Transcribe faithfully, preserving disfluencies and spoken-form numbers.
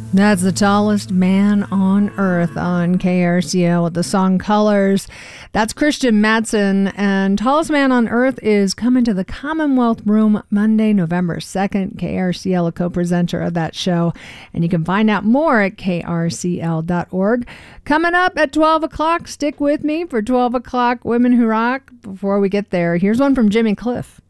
That's The Tallest Man on Earth on K R C L with the song Colors. That's Christian Mattson, and Tallest Man on Earth is coming to the Commonwealth Room Monday, November second. K R C L, a co-presenter of that show, and you can find out more at K R C L dot org. Coming up at twelve o'clock, stick with me for twelve o'clock Women Who Rock. Before we get there, here's one from Jimmy Cliff.